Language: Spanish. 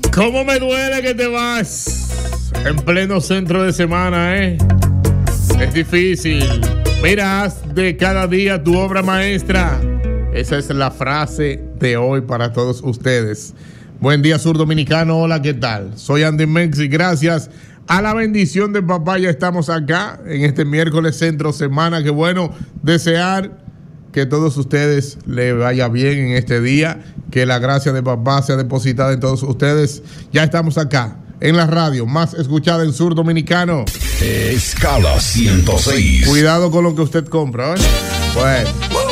¿Cómo me duele que te vas en pleno centro de semana, Es difícil. Mira, haz de cada día tu obra maestra. Esa es la frase de hoy para todos ustedes. Buen día, Sur Dominicano. Hola, ¿qué tal? Soy Andy Mex y gracias a la bendición de papá ya estamos acá en este miércoles centro semana. Qué bueno desear que todos ustedes les vaya bien en este día, que la gracia de papá sea depositada en todos ustedes. Ya estamos acá en la radio más escuchada en Sur Dominicano. Escala 106. Cuidado con lo que usted compra, ¿eh? Bueno.